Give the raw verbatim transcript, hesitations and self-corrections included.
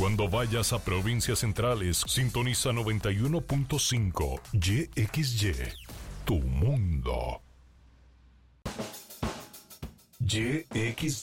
Cuando vayas a provincias centrales, sintoniza noventa y uno punto cinco Y X Y, tu mundo. Y X Y.